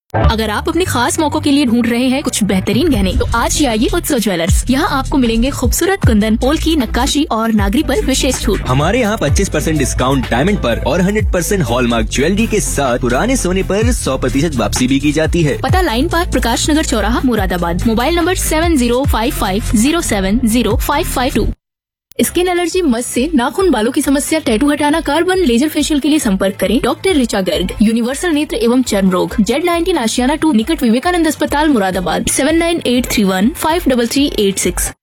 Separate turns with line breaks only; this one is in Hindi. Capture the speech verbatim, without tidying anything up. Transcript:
अगर आप अपने खास मौकों के लिए ढूंढ रहे हैं कुछ बेहतरीन गहने, तो आज ही आइए उत्सव ज्वेलर्स। यहाँ आपको मिलेंगे खूबसूरत कुंदन, पोल की नक्काशी और नागरी पर विशेष छूट।
हमारे यहाँ पच्चीस परसेंट डिस्काउंट डायमंड पर और सौ परसेंट हॉलमार्क ज्वेलरी के साथ पुराने सोने पर सौ प्रतिशत वापसी भी की जाती है।
पता लाइन पार्क, प्रकाश नगर चौराहा, Moradabad. Mobile number seven zero five five zero seven zero five five to. Skin allergy, मस से नाखून, बालों की समस्या, टैटू हटाना, कार्बन लेजर फेशियल के लिए संपर्क करें डॉक्टर ऋचा गर्ग, यूनिवर्सल नेत्र एवं चर्म रोग, जेड नाइनटीन आशियाना टू, निकट विवेकानंद अस्पताल, Moradabad. Seven nine eight three one five double three eight six.